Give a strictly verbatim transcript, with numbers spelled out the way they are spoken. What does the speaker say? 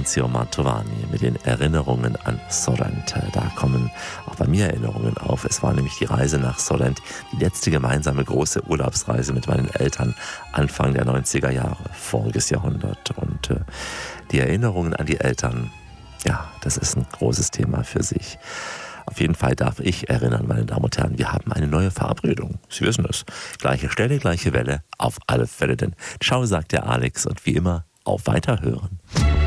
Maurizio Mantovani mit den Erinnerungen an Sorrento. Da kommen auch bei mir Erinnerungen auf. Es war nämlich die Reise nach Sorrento, die letzte gemeinsame große Urlaubsreise mit meinen Eltern Anfang der neunziger Jahre, voriges Jahrhundert. Und äh, die Erinnerungen an die Eltern, ja, das ist ein großes Thema für sich. Auf jeden Fall darf ich erinnern, meine Damen und Herren, wir haben eine neue Verabredung. Sie wissen es. Gleiche Stelle, gleiche Welle, auf alle Fälle. Denn Ciao, sagt der Alex, und wie immer, auf Weiterhören.